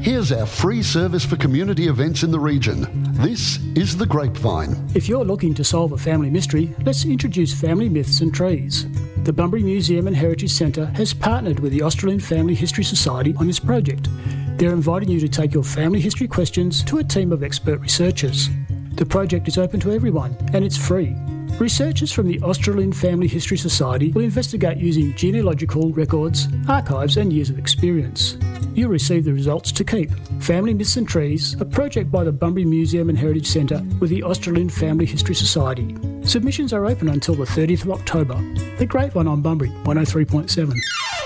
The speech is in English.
Here's our free service for community events in the region. This is The Grapevine. If you're looking to solve a family mystery, let's introduce Family Myths and Trees. The Bunbury Museum and Heritage Centre has partnered with the Australian Family History Society on this project. They're inviting you to take your family history questions to a team of expert researchers. The project is open to everyone and it's free. Researchers from the Australian Family History Society will investigate using genealogical records, archives and years of experience. You'll receive the results to keep. Family Myths and Trees, a project by the Bunbury Museum and Heritage Centre with the Australian Family History Society. Submissions are open until the 30th of October. The Grapevine on Bunbury, 103.7.